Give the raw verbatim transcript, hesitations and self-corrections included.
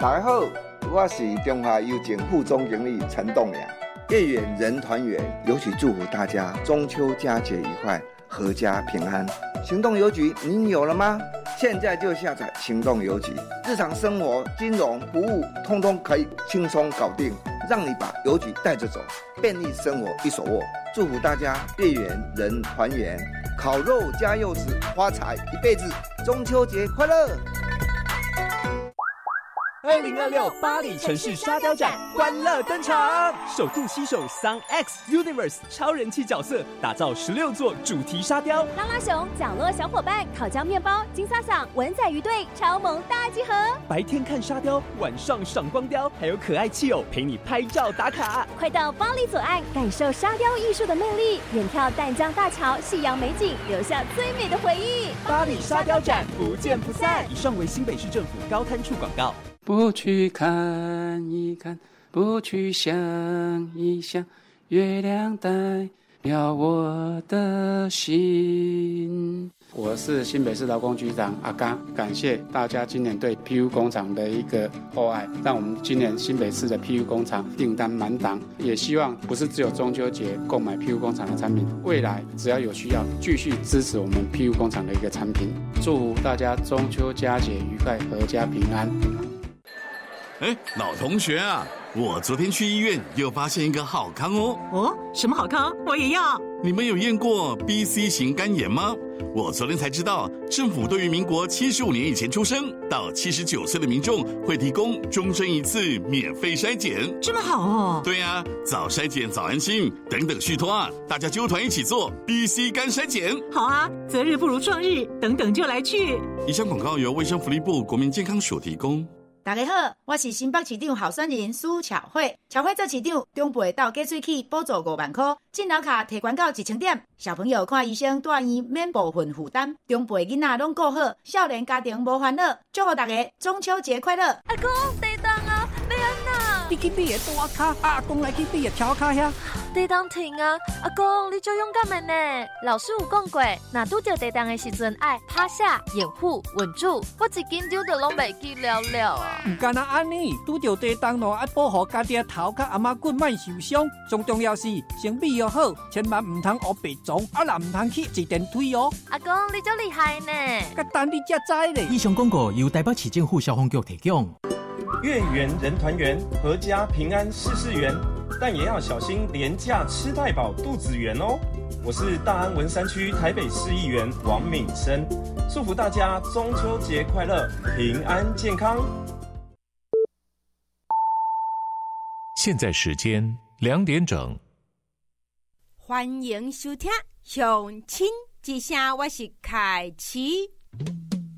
大家好，我是中华邮政副总经理陈栋梁。月圆人团圆，邮局祝福大家中秋佳节愉快，阖家平安。行动邮局您有了吗？现在就下载行动邮局，日常生活、金融服务通通可以轻松搞定，让你把邮局带着走，便利生活一手握。祝福大家月圆人团圆，烤肉加柚子，发财一辈子，中秋节快乐！ 二零二六巴黎城市沙雕展欢乐登场，首度携手 Sun X Universe 超人气角色，打造十六座主题沙雕， 拉拉熊、角落小伙伴、烤焦面包、金萨桑、文仔鱼队超萌大集合。 白天看沙雕，晚上赏光雕，还有可爱气偶陪你拍照打卡。 快到巴黎左岸，感受沙雕艺术的魅力，远眺淡江大桥，夕阳美景，留下最美的回忆。 巴黎沙雕展不见不散。以上为新北市政府高滩处广告。 不去看一看，不去想一想，月亮代表我的心。我是新北市劳工局长阿刚，感谢大家今年对 P U 工厂的一个厚爱，让我们今年新北市的 P U 工厂订单满档，也希望不是只有中秋节购买 P U 工厂的产品，未来只要有需要，继续支持我们 P U 工厂的一个产品。祝福大家中秋佳节愉快，阖家平安。 哎，老同学啊，我昨天去医院又发现一个好康哦。 哦，什么好康？我也要。 你们有验过 B C 型肝炎吗？我昨天才知道，政府对于民国七十五年以前出生到七十九岁的民众会提供终身一次免费筛检。 这么好哦。 对啊，早筛检早安心，等等续托啊，大家揪团一起做 B C 肝筛检。 好啊，择日不如撞日，等等就来去。 以上广告由卫生福利部国民健康署提供。 大家好，我是新北市长候选人苏巧慧。巧慧做市长，中辈到加水器补助五万块，进脑卡提悬到一千点。小朋友看医生住院免部分负担，中辈囡仔拢顾好，少年家庭无烦恼。祝福大家中秋节快乐！ 阿公，地当啊，要安那？ 你去比个大卡，阿公来去比个小卡遐。 地当停啊！阿公，你就勇敢的呢。老师有讲过，若拄着地当的时阵，爱趴下、掩护、稳住。我一紧张就拢袂记了了啊！ 唔干那安尼，拄着地当咯，爱保护家己的头甲阿妈骨莫受伤。最重要是先备要好，千万唔通学白撞，啊若唔通去坐电梯哦。 阿公，你真厉害呢！ 甲等你才知咧。 以上广告由台北市政府消防局提供。 月圆人团圆，阖家平安事事圆，但也要小心廉价吃太饱肚子圆哦。我是大安文山区台北市议员王敏生，祝福大家中秋节快乐，平安健康。 现在时间两点整， 欢迎收听《乡亲之声》，我是凯琪。